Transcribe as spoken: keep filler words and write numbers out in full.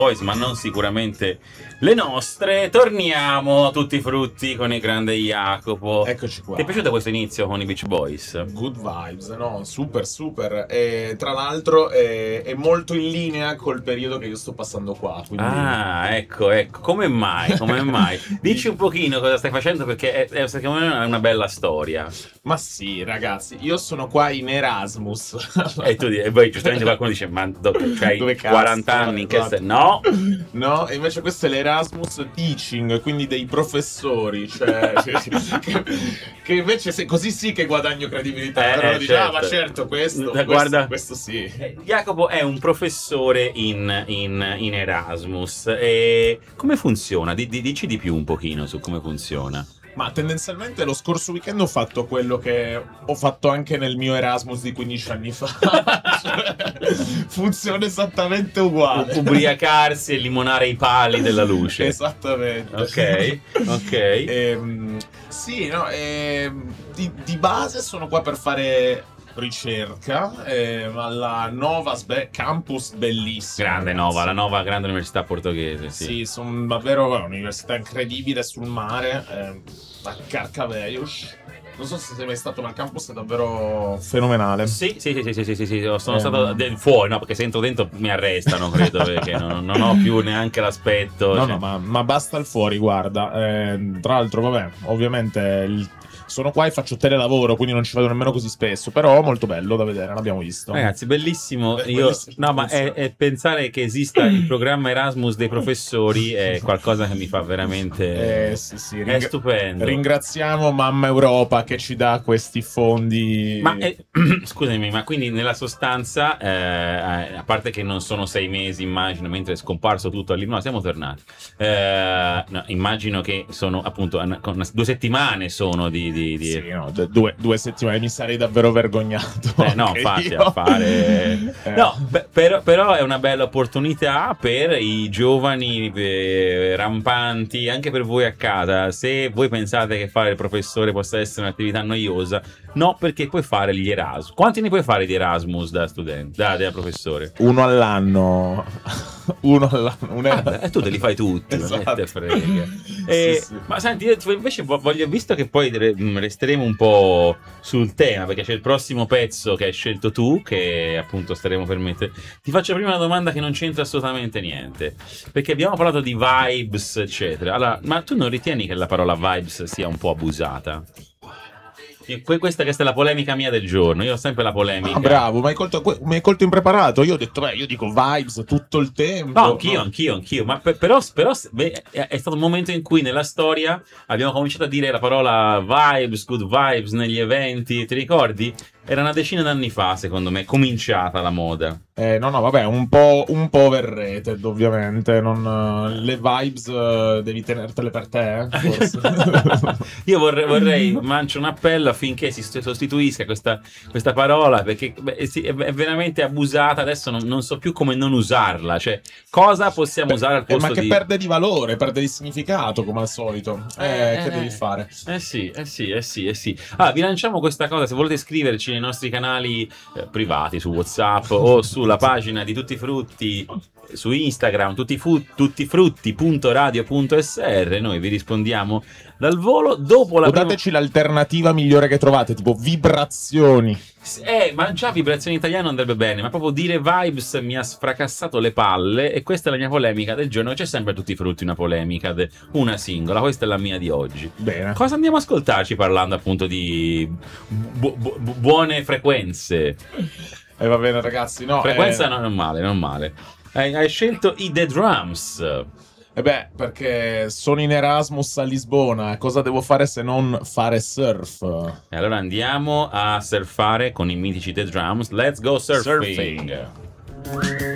Boys, ma non sicuramente le nostre. Torniamo a tutti i frutti con il grande Jacopo. Eccoci qua. Ti è piaciuto questo inizio con i Beach Boys? Good vibes, no? Super, super. E tra l'altro è, è molto in linea col periodo che io sto passando qua. Quindi... Ah, ecco, ecco. Come mai? Come mai? Dici un pochino cosa stai facendo, perché è, è, secondo me è una bella storia. Ma sì, ragazzi, io sono qua in Erasmus. E tu e poi giustamente qualcuno dice: ma do, c'hai Dove cazzo, quaranta anni? Che esatto. sei? No, no, e invece questo è l'Erasmus Teaching, quindi dei professori, cioè che, che invece se così sì che guadagno credibilità. Eh, Però eh, dice, ah, certo. ma certo, questo, Eh, questo, guarda, questo sì. eh, Jacopo è un professore in, in, in Erasmus. E come funziona? Di, di, dici di più un pochino su come funziona. Ma tendenzialmente lo scorso weekend ho fatto quello che ho fatto anche nel mio Erasmus di quindici anni fa. Cioè, funziona esattamente uguale. Ubriacarsi e limonare i pali della luce. Esattamente. Ok, ok. Ehm, sì, no, ehm, di, di base sono qua per fare ricerca ehm, alla Nova Sbe- Campus bellissima. Grande ragazzi. Nova, la nuova grande università portoghese. Sì, Sì, sono davvero un'università incredibile sul mare, ehm, a Carcavelos. Non so se sei mai stato, ma il campus è davvero fenomenale. Sì, sì, sì, sì, sì, sì, sì, sì. Sono Ehm. stato de- fuori, no, perché se entro dentro mi arrestano, credo, perché non, non ho più neanche l'aspetto. No, cioè. no, ma, ma basta il fuori, guarda. Eh, tra l'altro, vabbè, ovviamente il- sono qua e faccio telelavoro, quindi non ci vado nemmeno così spesso. Però molto bello da vedere, l'abbiamo visto. Ragazzi, bellissimo. Beh, Io, bellissimo. no, ma è, è pensare che esista il programma Erasmus dei professori è qualcosa che mi fa veramente. Eh, sì, sì, È ringra- stupendo. Ringraziamo Mamma Europa che ci dà questi fondi. Ma eh, scusami, ma quindi nella sostanza, eh, a parte che non sono sei mesi, immagino, mentre è scomparso tutto all'inizio, no, siamo tornati. Eh, no, immagino che sono appunto una- con- due settimane sono di. di- di- Sì, no, d- due, due settimane mi sarei davvero vergognato. Eh, no, anche infatti, io. a fare. Eh. No, beh, però, però è una bella opportunità per i giovani eh, rampanti, anche per voi a casa. Se voi pensate che fare il professore possa essere un'attività noiosa, no, perché puoi fare gli Erasmus. Quanti ne puoi fare di Erasmus da studente, da, da professore? Uno all'anno. Uno all'anno. Un Ah, beh, tu te li fai tutti, non Esatto. te frega. E- Sì, sì. Ma senti, io invece vo- voglio, visto che poi re- mh, resteremo un po' sul tema, perché c'è il prossimo pezzo che hai scelto tu, che appunto staremo per mettere. Ti faccio prima una domanda che non c'entra assolutamente niente, perché abbiamo parlato di vibes, eccetera. Allora, ma tu non ritieni che la parola vibes sia un po' abusata? Que- Questa, questa è la polemica mia del giorno. Io ho sempre la polemica. Ah, bravo, mi hai colto, mi hai colto impreparato. Io ho detto, beh, io dico vibes tutto il tempo. No, anch'io, anch'io, anch'io. Ma per- però, però beh, è è stato un momento in cui nella storia abbiamo cominciato a dire la parola vibes, good vibes negli eventi. Ti ricordi? Era una decina d'anni fa, secondo me, cominciata la moda. Eh, no, no, vabbè, un po', un po' overrated, ovviamente. Non, le vibes eh, devi tenertele per te, eh, forse. Io vorrei, vorrei lancio un appello affinché si sostituisca questa, questa parola, perché beh, sì, è, è veramente abusata. Adesso non, non so più come non usarla. Cioè, cosa possiamo usare al Eh, posto ma che di. perde di valore, perde di significato, come al solito. Eh, Eh, che eh, devi fare? Eh sì, eh sì, eh sì, eh sì. Ah, vi lanciamo questa cosa, se volete scriverci nei nostri canali eh, privati su WhatsApp o sulla pagina di Tutti Frutti su Instagram, tuttifu- tuttifrutti punto radio punto s r, noi vi rispondiamo dal volo dopo la O prima. dateci l'alternativa migliore che trovate, tipo vibrazioni. Eh, ma già vibrazione italiana andrebbe bene, ma proprio dire vibes mi ha sfracassato le palle e questa è la mia polemica del giorno. C'è sempre a Tutti i Frutti una polemica, de- una singola, questa è la mia di oggi. Bene. Cosa andiamo a ascoltarci parlando appunto di bu- bu- bu- buone frequenze? E va bene, ragazzi. No, Frequenza eh, no, non male, non male. Hai, hai scelto i The Drums. eh beh, perché sono in Erasmus a Lisbona. Cosa devo fare se non fare surf? E allora andiamo a surfare con i mitici The Drums. Let's go surfing. Surfing.